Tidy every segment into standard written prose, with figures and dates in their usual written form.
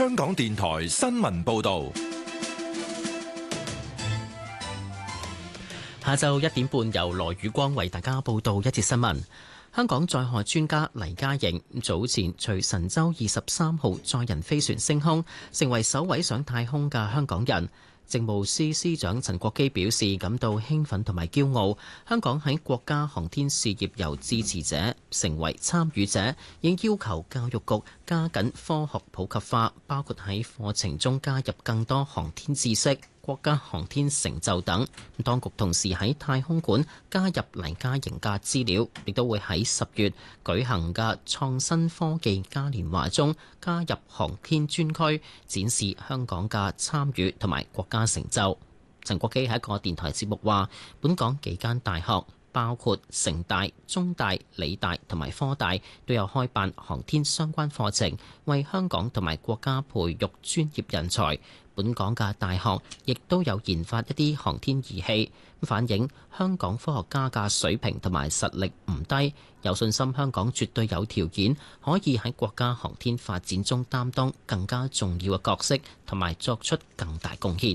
香港電台新聞報道。 下晝1點半，由羅宇光為大家報道一節新聞。香港載荷專家黎嘉瑩早前隨神舟23號載人飛船升空，成為首位上太空嘅香港人。政務司司長陳國基表示感到興奮同埋驕傲，香港喺國家航天事業由支持者成為參與者，應要求教育局加緊科學普及化，包括喺課程中加入更多航天知識、國家航天成就等。當局同時喺太空館加入黎嘉瑩嘅資料，亦都會喺10月舉行嘅創新科技嘉年華中加入航天專區，展示香港嘅參與同埋國家成就。陳國基喺一個電台節目話，本港幾間大學包括城大、中大、理大同埋科大都有開辦航天相關課程，為香港同埋國家培育專業人才。本港嘅大學亦都有研發一啲航天儀器，反映香港科學家嘅水平同埋實力唔低，有信心香港絕對有條件可以喺國家航天發展中擔當更加重要嘅角色，同埋作出更大貢獻。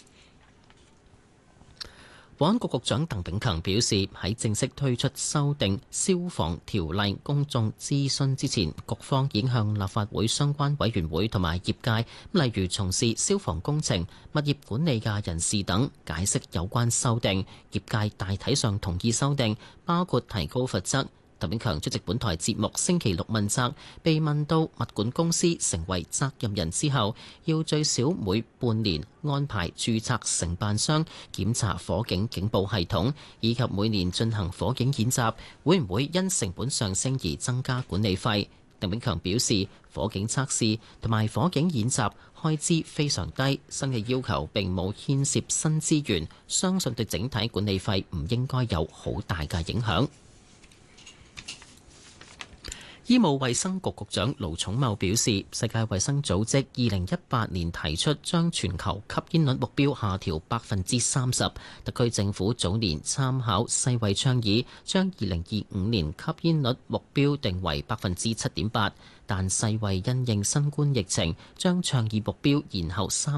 保安局局長鄧炳強表示，喺正式推出修訂消防條例公眾諮詢之前，局方已經向立法會相關委員會同埋業界，例如從事消防工程、物業管理嘅人士等，解釋有關修訂。業界大體上同意修訂，包括提高罰則。鄧炳強出席本台節目星期六問責，被問到物管公司成為責任人之後，要最少每半年安排註冊承辦商檢查火警警報系統，以及每年進行火警演習，會唔會因成本上升而增加管理費？鄧炳強表示，火警測試同埋火警演習開支非常低，新嘅要求並冇牽涉新資源，相信對整體管理費唔應該有好大嘅影響。醫務衛生局局長盧寵茂表示，世界衛生組織2018年提出將全球吸煙率目標下調30%，特區政府早年參考世衛倡議，將2025年吸煙率目標定為7.8%，但世衛因應新冠疫情，將倡議目標延後3